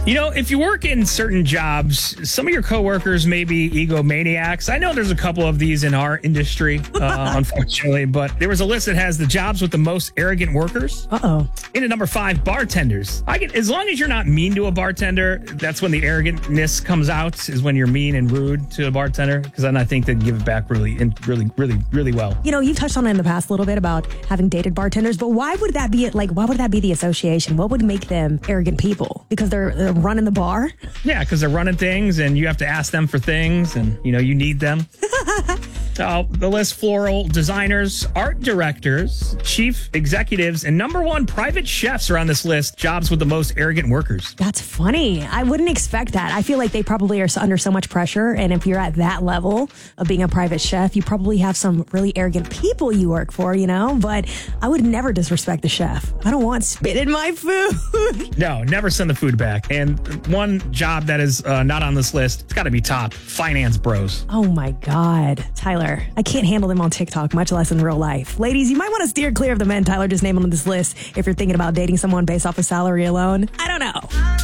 If you work in certain jobs, some of your coworkers may be egomaniacs. I know there's a couple of these in our industry, unfortunately, but there was a list that has the jobs with the most arrogant workers. Uh-oh. In at number 5, bartenders. As long as you're not mean to a bartender, that's when the arrogantness comes out, is when you're mean and rude to a bartender, because then I think they'd give it back really well. You've touched on it in the past a little bit about having dated bartenders, but why would that be the association? What would make them arrogant people? Because they're running the bar? Yeah, because they're running things and you have to ask them for things and, you need them. The list: floral designers, art directors, chief executives, and number 1, private chefs are on this list. Jobs with the most arrogant workers. That's funny. I wouldn't expect that. I feel like they probably are under so much pressure. And if you're at that level of being a private chef, you probably have some really arrogant people you work for, But I would never disrespect the chef. I don't want spit in my food. No, never send the food back. And one job that is not on this list, it's got to be top: finance bros. Oh my God. Tyler, I can't handle them on TikTok, much less in real life. Ladies, you might want to steer clear of the men Tyler just named on this list if you're thinking about dating someone based off of salary alone. I don't know.